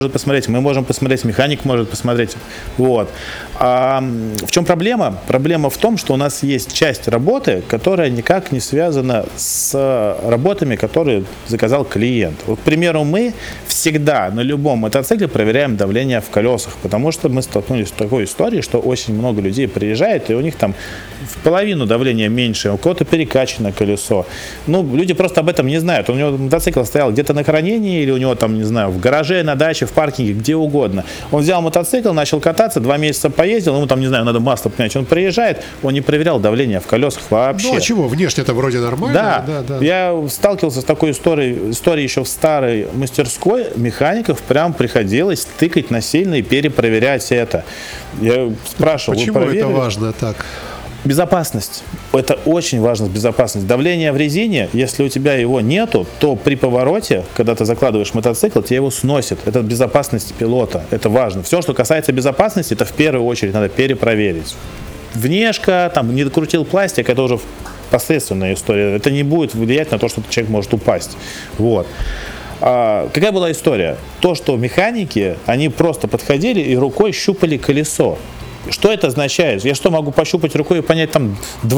посмотреть, мы можем посмотреть, механик может посмотреть. Вот. А в чем проблема? Проблема в том, что у нас есть часть работы, которая никак не связана с работами, которые заказал клиент. Вот, к примеру, мы всегда на любом мотоцикле проверяем давление в колесах, потому что мы столкнулись с такой историей, что очень много людей приезжает, и у них там в половину давления меньше, у кого-то перекачано колесо. Ну, люди просто об этом не знают. У него мотоцикл стоял где-то на хранении, или у него там, не знаю, в гараже, на даче, в паркинге, где угодно. Он взял мотоцикл, начал кататься, 2 месяца поездил, ему там, не знаю, надо масло поменять. Он приезжает, он не проверял давление в колесах вообще. Ну, а чего? Внешне-то вроде нормально. Да. Я сталкивался с такой историей еще в старой мастерской. Механиков прям приходилось тыкать насильно и перепроверять это. Я спрашивал, почему это важно так? Безопасность. Это очень важно, безопасность. Давление в резине, если у тебя его нету, то при повороте, когда ты закладываешь мотоцикл, тебе его сносит. Это безопасность пилота. Это важно. Все, что касается безопасности, это в первую очередь надо перепроверить. Внешка, там, не докрутил пластик, это уже посредственная история. Это не будет влиять на то, что человек может упасть. Вот. Какая была история? То, что механики, они просто подходили и рукой щупали колесо. Что это означает? Я что, могу пощупать рукой и понять, там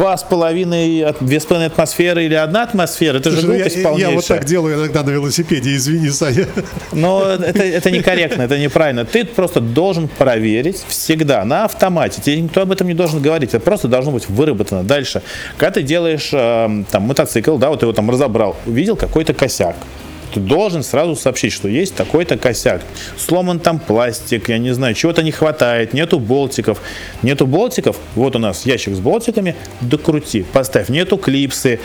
2,5 атмосферы или 1 атмосфера? Это же глупость полнейшая. Я вот так делаю иногда на велосипеде, извини, Саня. Но это некорректно, это неправильно. Ты просто должен проверить всегда на автомате. Тебе никто об этом не должен говорить. Это просто должно быть выработано. Дальше. Когда ты делаешь там, мотоцикл, да, вот ты его там разобрал, увидел какой-то косяк. Ты должен сразу сообщить, что есть такой-то косяк. Сломан там пластик, я не знаю, чего-то не хватает, нету болтиков. Нету болтиков, вот у нас ящик с болтиками, докрути, поставь. Нету клипсы,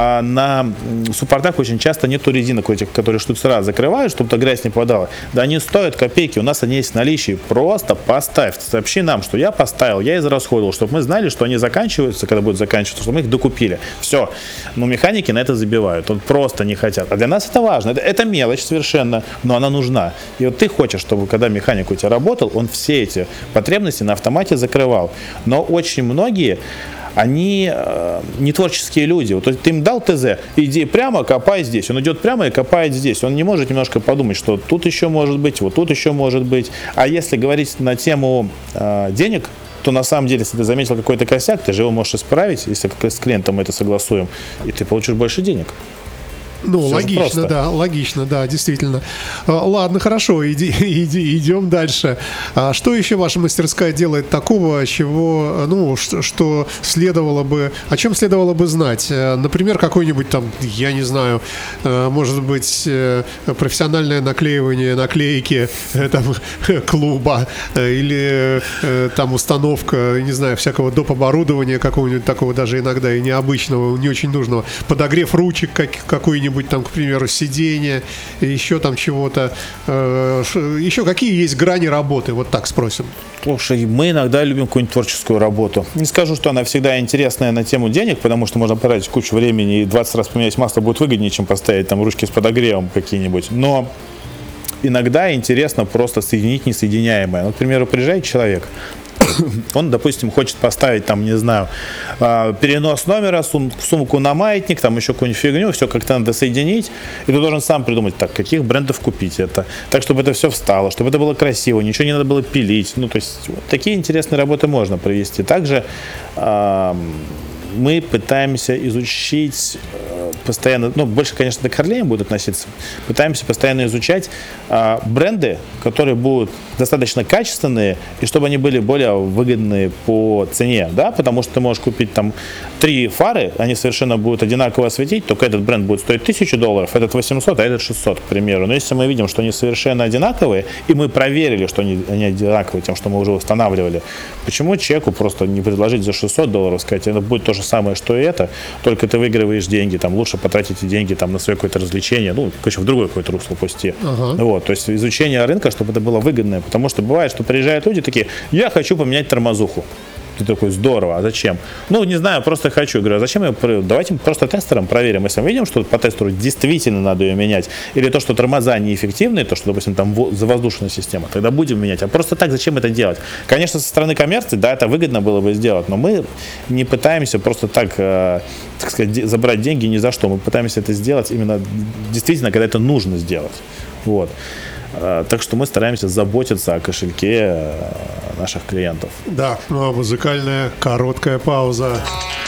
на суппортах очень часто нету резинок этих, которые штуцера закрывают, чтобы грязь не попадала. Да они стоят копейки, у нас они есть в наличии. Просто поставь, сообщи нам, что я поставил, я израсходовал, чтобы мы знали, что они заканчиваются, когда будут заканчиваться, чтобы мы их докупили. Все. Но механики на это забивают, вот просто не хотят. А для нас это важно. Это мелочь совершенно, но она нужна. И вот ты хочешь, чтобы когда механик у тебя работал, он все эти потребности на автомате закрывал. Но очень многие, они не творческие люди. Вот ты им дал ТЗ, иди прямо, копай здесь. Он идет прямо и копает здесь. Он не может немножко подумать, что тут еще может быть, вот тут еще может быть. А если говорить на тему денег, то на самом деле, если ты заметил какой-то косяк, ты же его можешь исправить, если с клиентом мы это согласуем, и ты получишь больше денег. Ну, логично, да, действительно. Ладно, хорошо, идем дальше. Что еще ваша мастерская делает такого, чего, ну, что следовало бы, о чем следовало бы знать? Например, какой-нибудь там, я не знаю, может быть, профессиональное наклеивание наклейки там, клуба или там установка, не знаю, всякого доп. Оборудования какого-нибудь такого даже иногда и необычного, не очень нужного, подогрев ручек какой-нибудь там, к примеру, сиденья, еще там чего-то. Еще какие есть грани работы? Вот так спросим. Слушай, мы иногда любим какую-нибудь творческую работу. Не скажу, что она всегда интересная на тему денег, потому что можно потратить кучу времени и 20 раз поменять масло будет выгоднее, чем поставить там ручки с подогревом какие-нибудь. Но иногда интересно просто соединить несоединяемое. Ну, к примеру, приезжает человек, он, допустим, хочет поставить, там, не знаю, перенос номера, сумку на маятник, там еще какую-нибудь фигню, все как-то надо соединить, и ты должен сам придумать, так, каких брендов купить это, так, чтобы это все встало, чтобы это было красиво, ничего не надо было пилить. Ну, то есть, вот такие интересные работы можно провести. Также мы пытаемся изучить постоянно, ну, больше, конечно, к Харлеям будет относиться, пытаемся постоянно изучать бренды, которые будут достаточно качественные, и чтобы они были более выгодные по цене, да, потому что ты можешь купить там 3 фары, они совершенно будут одинаково светить, только этот бренд будет стоить $1000, этот 800, а этот 600, к примеру. Но если мы видим, что они совершенно одинаковые, и мы проверили, что они одинаковые тем, что мы уже устанавливали, почему человеку просто не предложить за $600, сказать, это будет то же самое, что и это, только ты выигрываешь деньги, там лучше потратить эти деньги там на свое какое-то развлечение, ну, короче, в другое какое-то русло пусти. Вот, то есть изучение рынка, чтобы это было выгодное, потому что бывает, что приезжают люди такие, я хочу поменять тормозуху. Ты такой, здорово, а зачем? Ну, не знаю, просто хочу. Говорю, а зачем ее? Давайте просто тестером проверим. Если мы видим, что по тестеру действительно надо ее менять, или то, что тормоза неэффективные, то, что, допустим, там завоздушная система, тогда будем менять. А просто так зачем это делать? Конечно, со стороны коммерции, да, это выгодно было бы сделать, но мы не пытаемся просто так, так сказать, забрать деньги ни за что. Мы пытаемся это сделать именно действительно, когда это нужно сделать. Вот. Так что мы стараемся заботиться о кошельке наших клиентов. Да, ну а музыкальная короткая пауза.